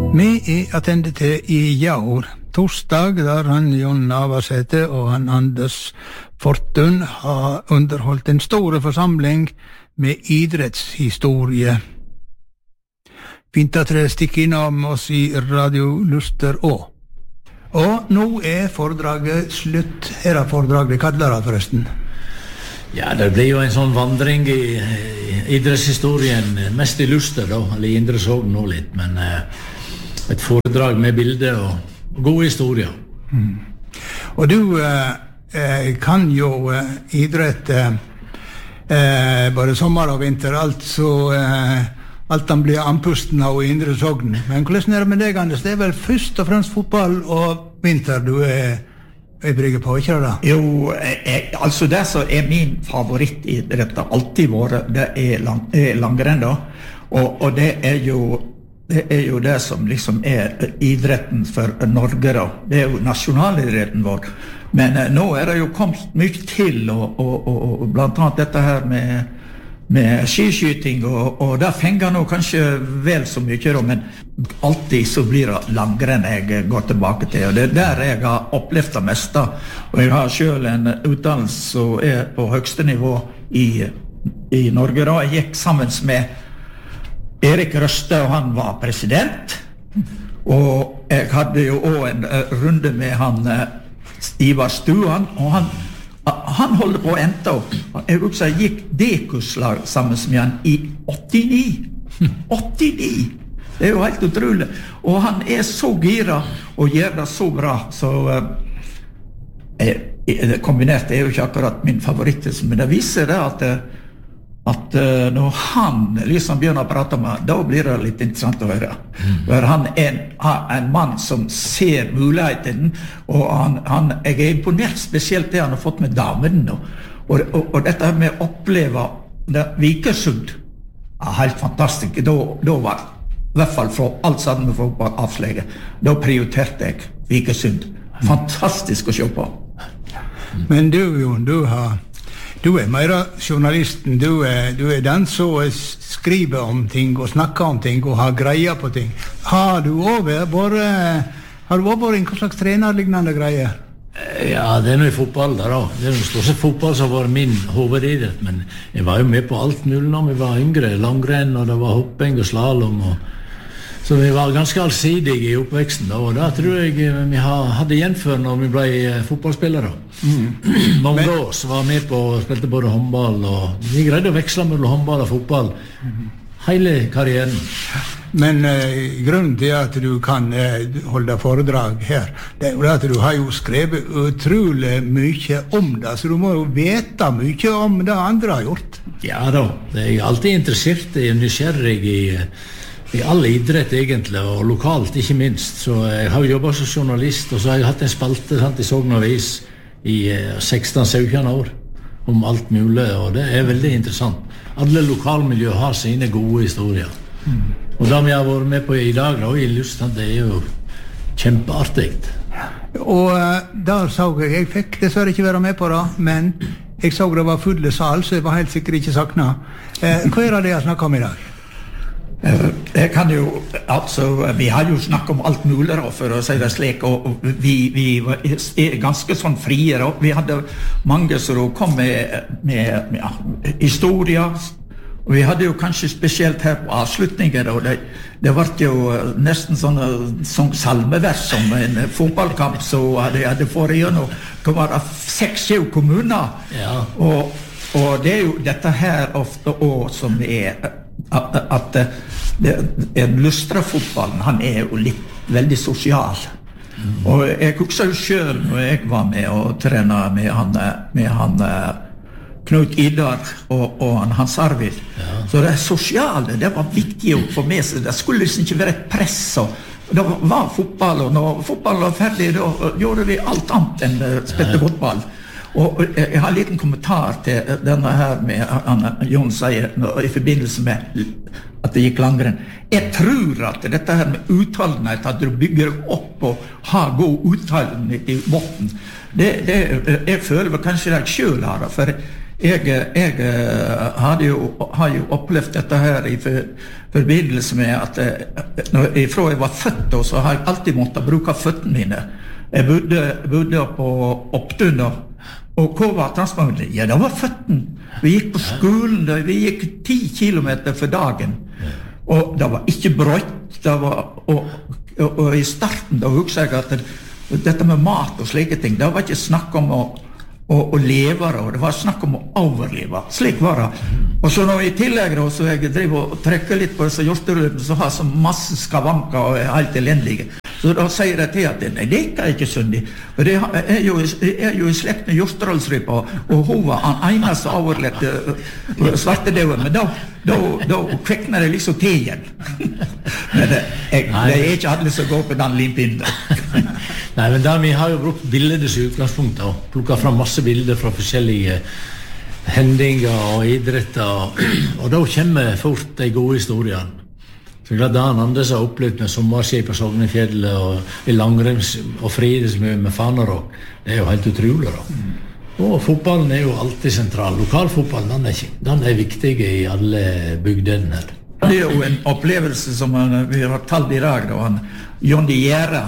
Vi attende til I Jaur, torsdag, der han Jon Navarsete og han Anders Fortun har underholdt en store forsamling med idrettshistorie. Fint at dere stikker innom oss I Radio Luster også. Og nå foredraget slutt. Her foredraget, hva kaller det forresten? Ja, det blir jo en sånn vandring I idrettshistorien, mest I Luster da, eller I Indre Sogn nå litt, men et foredrag med bilder og gode historier. Og du kan jo idrett både sommer og vinter, alt han blir anpusten av I Indre Sogn. Men hvordan det med deg, Anders? Det vel først og fremst fotball og vinter du brygger på, ikke det da? Jo, altså det som min favorittidrett har alltid vært, det langrenn da. Og det jo det som liksom idretten for Norge da. Det jo nasjonalidretten vår. Men nå det jo kommet mye til, og blant annet dette her med skiskyting, og det fenger nå kanskje vel så mye da, men alltid så blir det langrenn jeg går tilbake til, og det der jeg har opplevd det meste, og jeg har selv en utdannelse som på høyeste nivå I Norge da. Jeg gikk sammen med Erik Røste, og han var president, og jeg hadde jo også en runde med han Ivar Stuan, og han holdt på å ente opp. Jeg også gikk D-kurslag sammen med han I 89. Det jo helt utrolig. Og han så gira og gjør det så bra. Så kombinert jo ikke akkurat min favoritt, men det viser det at når han liksom begynner å prate med, da blir det litt interessant å høre. For han en mann som ser muligheten, og jeg imponert spesielt det han har fått med damen nå. Og dette med å oppleve Vikersund helt fantastisk. Da var I hvert fall fra alt sammen med fotball avslege. Da prioriterte jeg Vikersund. Fantastisk å se på. Men du, Jon, du mer journalisten, du den som skriver om ting og snakker om ting og har greier på ting. Har du også vært en slags trenerlignende greier? Ja, det noe I fotball da. Det noe stort sett fotball som var min hovedidrett, men jeg var jo med på alt mulig når vi var yngre, langrenn, og det var hopping og slalom, så vi var ganske allsidige I oppveksten da, og da tror jeg vi hadde gjenfør når vi ble fotballspillere. Mange år så var vi med på å spille både håndball, og vi greide å veksle mellom håndball og fotball hele karrieren. Men grunnen til at du kan holde foredrag her, det jo at du har jo skrevet utrolig mye om det, så du må jo vite mye om det andre har gjort. Ja da, jeg alltid interessert I nysgjerrig I all idrett egentlig, og lokalt ikke minst. Så jeg har jobbet som journalist, og så har jeg hatt en spalte I Sogn Avis I 16-17 år om alt mulig, og det veldig interessant. Alle lokalmiljø har sine gode historier. Og det vi har vært med på I dag, da, I Lusten, det jo kjempeartig. Og der så jeg fikk dessverre ikke være med på det, men jeg så det var fulle sal, så jeg var helt sikkert ikke saknet. Hva det jeg snakket om I dag? Jeg kan jo, altså, vi har jo snakket om alt mulig da, for å si det slik, og vi var ganske sånn frie da. Vi hadde mange som kom med historier, og vi hadde jo kanskje spesielt her på avslutninger, og det var jo nesten sånn salmevers som en fotballkamp, så hadde foran gjennom, det var 6-7 kommuner, og det jo dette her ofte også som at Lustra-fotballen, han jo veldig sosial. Og jeg husker jo selv når jeg var med og trenet med han Knut Idar og Hans Arvid. Så det sosiale, det var viktig å få med seg. Det skulle liksom ikke være et press. Det var fotball, og når fotball var ferdig, da gjorde vi alt annet enn spilte fotball. Og jeg har en liten kommentar til denne her med Jon sier I forbindelse med at det gikk langrenn. Jeg tror at dette her med uttalenhet, at du bygger opp og har god uttalenhet I botten, jeg føler vel kanskje det jeg selv har, for Jeg har jo opplevd dette her I forbindelse med at fra jeg var født, så har jeg alltid måttet bruke føttene mine. Jeg bodde på Opptun, og hva var transportmiddelet? Ja, det var føttene. Vi gikk på skolen, vi gikk 10 kilometer for dagen, og det var ikke brøtt, og I starten da husker jeg at dette med mat og slike ting, det var ikke snakk om å leve, og det var snakk om å overleve. Slik var det. Og så når I tillegg da, så jeg driver og trekker litt på disse hjorterødene, så har så masse skavanker og helt elendige. Så da sier jeg til at nei, det er ikke syndig. For det er jo I slekt med hjorterølsrypa, og hun var den eneste overlevde svartedauden, men da kvekner det liksom til igjen. Men det er ikke alle som går på den limpinnen. Nei, men da vi har jo brukt bilder som utgangspunkt, og plukket fram masse bilder fra forskjellige hendinger og idretter, og da kommer fort de gode historiene. Så glad Dan Anders har opplevd med sommerskip på Sognefjellet og I langrenns og fridesmø med Fanerok. Det er jo helt utrolig da. Og fotballen er jo alltid sentral. Lokalfotballen, den er viktig I alle bygdene her. Det er jo en opplevelse som vi har talt I dag da. Jonny Gjære,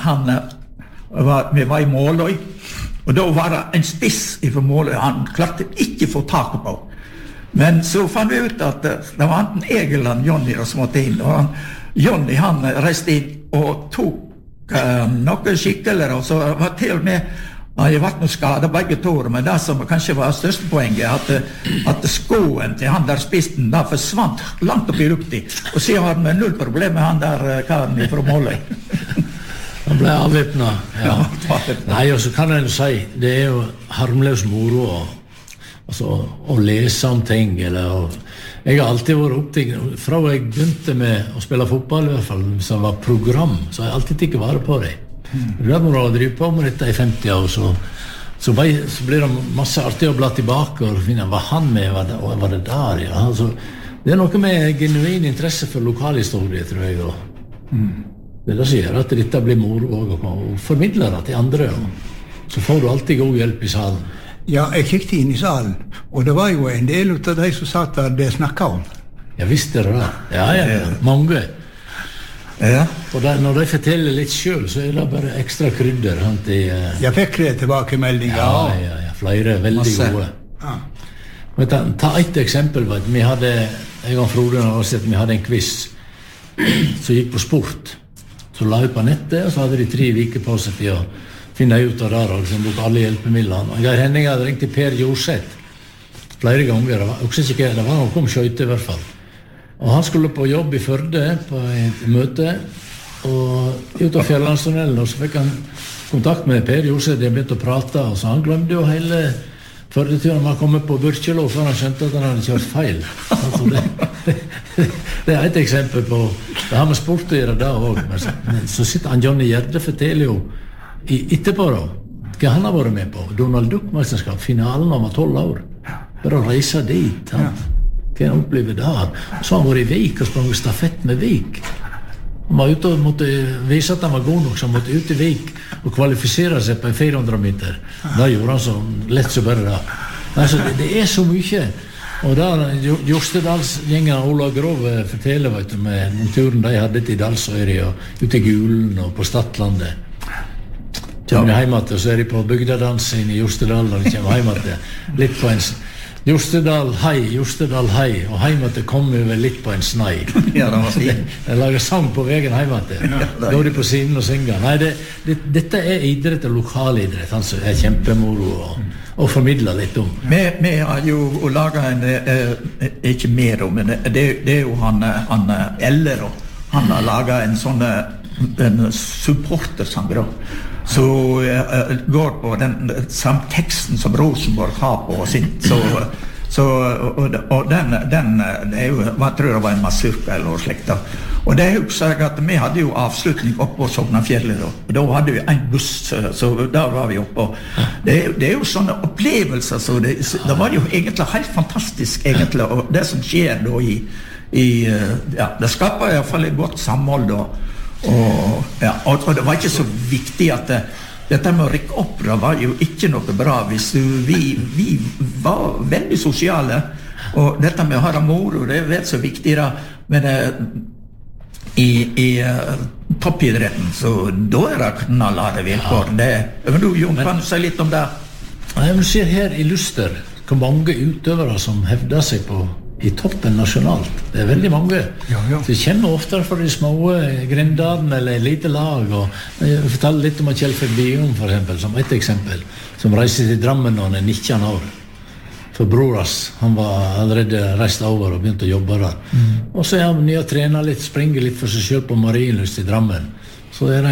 vi var I Måløy, og da var det en spiss fra Måløy. Han klarte ikke få tak på. Men så fann vi ut at det var enten jeg eller Jonny som måtte inn. Og Jonny han reiste inn og tok noen skikkeler, og så var til og med jeg var noe skadet begge tårer, men det som kanskje var største poenget, at skoen til han der spisten, da forsvant langt opp I luften, og siden var det med null problem med han der karen fra Måløy. Han ble avvæpnet, ja. Nei, og så kan jeg jo si, det er jo harmløs moro å lese om ting, jeg har alltid vært opptatt, fra jeg begynte med å spille fotball I hvert fall, hvis det var program, så har jeg alltid ikke vært på det. Når du har drivet på med dette I 50 år, så blir det masse artig å bla tilbake og finne hva han med, var det der, ja. Altså, det er noe med genuin interesse for lokalhistorie, tror jeg, det da sier at dette blir moro og formidler det til andre, så får du alltid god hjelp I salen. Ja, jeg kikket inn I salen, og det var jo en del av de som satt der det snakket om. Ja, visst det da. Ja, mange. Ja. Og når de forteller litt selv, så det bare ekstra krydder. Jeg fikk det tilbakemeldinger. Ja, flere veldig gode. Ja. Ta et eksempel. Vi hadde, jeg og Frode vi hadde en quiz som gikk på sport. Så la vi på nettet, og så hadde de 3 uker på seg til å finne ut av det, og liksom bruke alle hjelpemidlene. Og Geir Henning hadde ringt til Per Jorseth flere ganger. Det var noe om skjøyte I hvert fall. Og han skulle på jobb I Førde på et møte, og ut av Fjellandstunnelen, og så fikk han kontakt med Per Jorseth, de begynte å prate, og så han glemte jo hele Førdeturen. Han kom på Burkjelo før han skjønte at han hadde kjørt feil. Altså det et eksempel på, det har med sport å gjøre da også, men så sitter han Jonny Gjerde forteller jo etterpå da, hva han har vært med på. Donald Duck-mesterskap, finalen han var 12 år. Bare å reise dit, hva han opplever der. Så han var I Vik og sprang stafett med Vik. Han var ute og måtte vise at han var god nok, så han måtte ut I Vik og kvalifisere seg på 400 meter. Da gjorde han så lett så bare det. Altså, det så mye. Og da Jostedalsgjengen Ola Grov forteller vet du, med den turen de hadde til Dalsøyri og ute I Gulen og på Stadlandet. Kommer hjem til, så de på bygdadansen I Jostedal, og de kommer hjem til litt på en Jostedal hei, og hjem til kommer vi litt på en snei. Ja, det var fint. De lager sang på veien hjem til. Da de på siden og synger. Nei, dette idrett og lokalidrett, altså kjempemoro og formidler litt om. Vi har jo laget ikke mer om, men det jo han Eller, han har laget en sånn supportersang da. Så går på den samme teksten som Rosenborg har på sitt og den det jo, hva tror jeg var en masurka eller noe slikt da. Og det husker jeg at vi hadde jo avslutning oppe på Sognafjellet da. Og da hadde vi en buss, så der var vi oppe. Det jo sånne opplevelser, så det var jo egentlig helt fantastisk egentlig, og det som skjer da det skaper I hvert fall et godt samhold da. Og det var ikke så viktig at dette med å rykke opp, det var jo ikke noe bra. Vi var veldig sosiale, og dette med å ha det moro, det vel så viktig da, men i toppidretten, så da det knallharde vilkår. Men du, Jon, kan du si litt om det? Jeg ser her i Luster hvor mange utøvere som hevder seg i toppen nasjonalt. Det veldig mange. Ja. De kommer ofte fra de små grindene eller lite lag. Og jeg forteller litt om Kjellfred Bium, for eksempel, som et eksempel, som reiser til Drammen når han 19 år. For broras, han var allerede reist over og begynt å jobbe der. Og så han nye trener litt, springer litt for seg selv på Marienlyst i Drammen. Så det